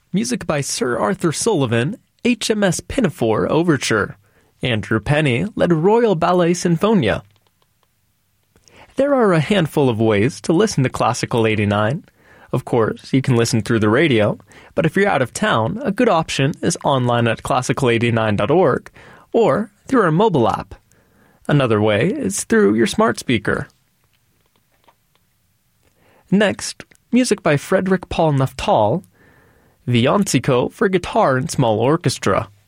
Music by Sir Arthur Sullivan, HMS Pinafore Overture. Andrew Penny led Royal Ballet Sinfonia. There are a handful of ways to listen to Classical 89. Of course, you can listen through the radio, but if you're out of town, a good option is online at classical89.org or through our mobile app. Another way is through your smart speaker. Next, music by Frederick Paul Naphtal, Villancico for guitar and small orchestra.